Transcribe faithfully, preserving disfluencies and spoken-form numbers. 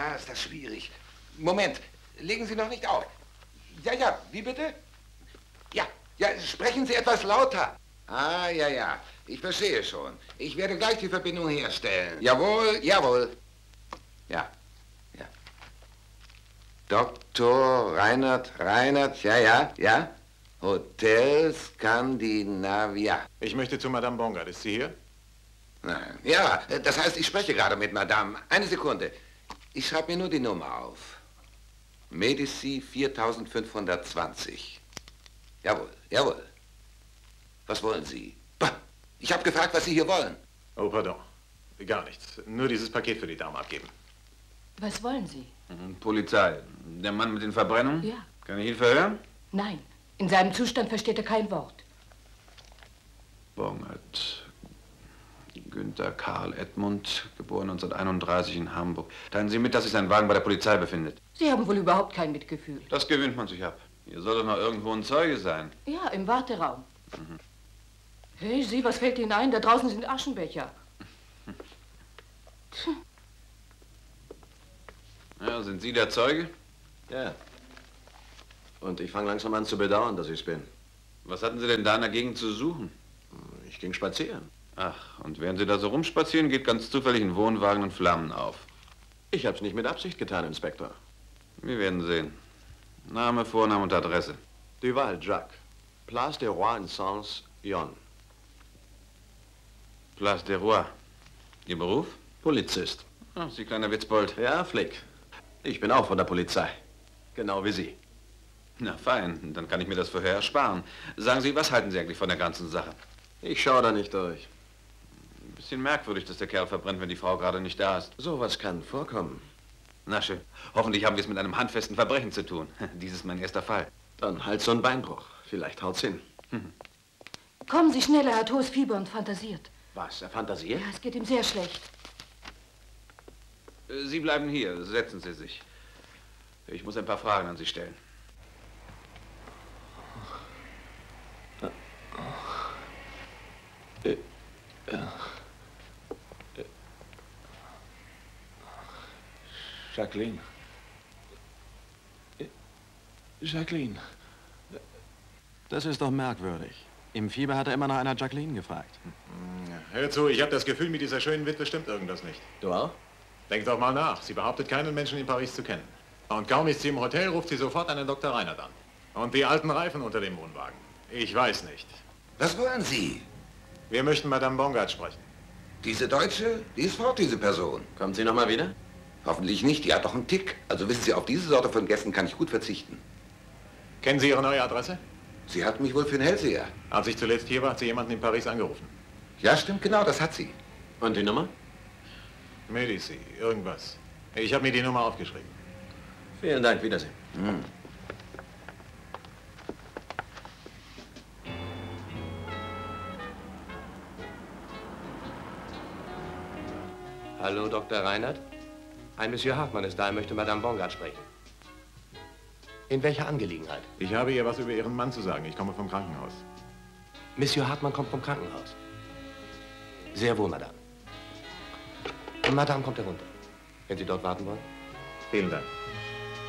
Ah, ist das schwierig. Moment, legen Sie noch nicht auf. Ja, ja, wie bitte? Ja, ja, sprechen Sie etwas lauter. Ah, ja, ja, ich verstehe schon. Ich werde gleich die Verbindung herstellen. Jawohl, jawohl. Ja, ja. Doktor Reinhard, Reinhard, ja, ja, ja. Hotel Skandinavia. Ich möchte zu Madame Bongard. Ist sie hier? Nein. Ja, das heißt, ich spreche gerade mit Madame. Eine Sekunde. Ich schreibe mir nur die Nummer auf. Medici viertausendfünfhundertzwanzig. Jawohl, jawohl. Was wollen Sie? Bah, ich habe gefragt, was Sie hier wollen. Oh, pardon. Gar nichts. Nur dieses Paket für die Dame abgeben. Was wollen Sie? Polizei. Der Mann mit den Verbrennungen? Ja. Kann ich ihn verhören? Nein. In seinem Zustand versteht er kein Wort. Bongard. Günther Karl Edmund, geboren neunzehnhunderteinunddreißig in Hamburg. Teilen Sie mit, dass sich sein Wagen bei der Polizei befindet. Sie haben wohl überhaupt kein Mitgefühl. Das gewöhnt man sich ab. Hier soll doch noch irgendwo ein Zeuge sein. Ja, im Warteraum. Mhm. Hey, Sie, was fällt Ihnen ein? Da draußen sind Aschenbecher. Ja, sind Sie der Zeuge? Ja. Und ich fange langsam an zu bedauern, dass ich es bin. Was hatten Sie denn da in der Gegend zu suchen? Ich ging spazieren. Ach, und während Sie da so rumspazieren, geht ganz zufällig ein Wohnwagen in Flammen auf. Ich hab's nicht mit Absicht getan, Inspektor. Wir werden sehen. Name, Vorname und Adresse. Duval Jacques. Place des Rois in Saint-Yon. Place des Rois. Ihr Beruf? Polizist. Ach, Sie kleiner Witzbold. Ja, Flick. Ich bin auch von der Polizei. Genau wie Sie. Na fein, dann kann ich mir das vorher ersparen. Sagen Sie, was halten Sie eigentlich von der ganzen Sache? Ich schaue da nicht durch. Ein bisschen merkwürdig, dass der Kerl verbrennt, wenn die Frau gerade nicht da ist. Sowas kann vorkommen. Na schön. Hoffentlich haben wir es mit einem handfesten Verbrechen zu tun. Dies ist mein erster Fall. Dann halt so ein Beinbruch. Vielleicht haut's hin. Hm. Kommen Sie schneller, er hat hohes Fieber und fantasiert. Was, er fantasiert? Ja, es geht ihm sehr schlecht. Sie bleiben hier. Setzen Sie sich. Ich muss ein paar Fragen an Sie stellen. Äh, ja. Äh. Jacqueline. Äh. Jacqueline. Das ist doch merkwürdig. Im Fieber hat er immer nach einer Jacqueline gefragt. Hör zu, ich habe das Gefühl, mit dieser schönen Witwe stimmt irgendwas nicht. Du auch? Denk doch mal nach. Sie behauptet, keinen Menschen in Paris zu kennen. Und kaum ist sie im Hotel, ruft sie sofort einen Doktor Reinhard an. Und die alten Reifen unter dem Wohnwagen. Ich weiß nicht. Was wollen Sie? Wir möchten Madame Bongard sprechen. Diese Deutsche, die ist fort, diese Person. Kommt sie noch mal wieder? Hoffentlich nicht, die hat doch einen Tick. Also wissen Sie, auf diese Sorte von Gästen kann ich gut verzichten. Kennen Sie Ihre neue Adresse? Sie hat mich wohl für einen Hellseher. Als ich zuletzt hier war, hat sie jemanden in Paris angerufen. Ja, stimmt, genau, das hat sie. Und die Nummer? Medici, irgendwas. Ich habe mir die Nummer aufgeschrieben. Vielen Dank, Wiedersehen. Hm. Hallo, Doktor Reinhard. Ein Monsieur Hartmann ist da, er möchte Madame Bongard sprechen. In welcher Angelegenheit? Ich habe ihr was über Ihren Mann zu sagen. Ich komme vom Krankenhaus. Monsieur Hartmann kommt vom Krankenhaus. Sehr wohl, Madame. Und Madame kommt herunter, wenn Sie dort warten wollen. Vielen Dank.